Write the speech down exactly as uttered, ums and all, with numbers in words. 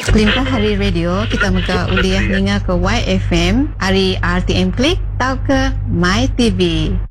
Limpa Hari Radio kita muka uliah ninga ke Y F M, hari R T M Klik, tau ke My T V.